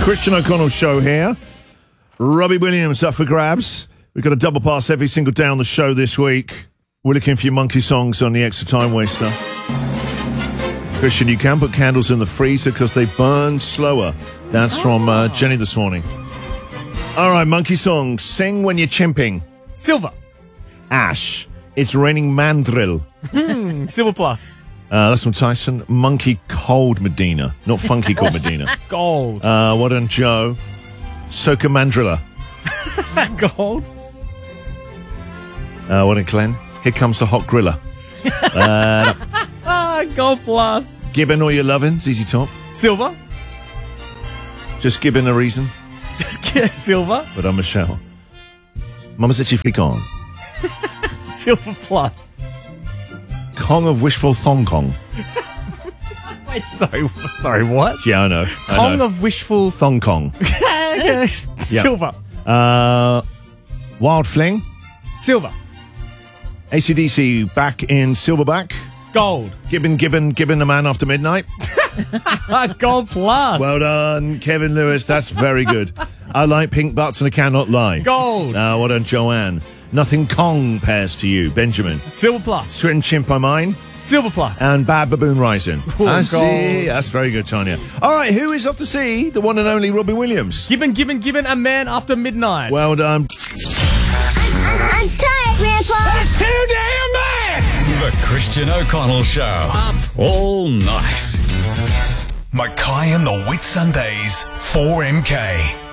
Christian O'Connell show here. Robbie Williams up for grabs. We've got a double pass every single day on the show this week. We're looking for your monkey songs on the Extra Time Waster. Christian, you can put candles in the freezer because they burn slower. That's from Jenny this morning. All right, monkey songs. Sing when you're chimping. Silver. Ash. It's raining mandrill. Silver plus. That's from Tyson. Monkey cold Medina. Not funky cold Medina. Gold. What on Joe? Soca mandrilla. Gold. What on Glenn? Here comes the hot griller. Gold plus. Gibbon all your lovins. Easy top. Silver. Just gibbon a reason. Just get silver. But I'm Michelle. Mama said she freak on. Silver plus. Kong of wishful thong kong. Wait, sorry, what? Yeah, I know. Kong of wishful thong kong. Silver. Wild fling. Silver. AC/DC back in silverback. Gold. Gibbon, the man after midnight. Gold plus. Well done, Kevin Lewis. That's very good. I like pink butts and I cannot lie. Gold. What on Joanne? Nothing Kong pairs to you, Benjamin. Silver plus. Twin Chimp I Mine. Silver plus. And Bad Baboon Rising. I see. Gold. That's very good, Tanya. All right, who is off to see the one and only Robbie Williams? Gibbon, a man after midnight. Well done. I'm tired, Grandpa. That's too damn bad. The Christian O'Connell Show. Up all night. Mackay and the Whitsundays, 4MK.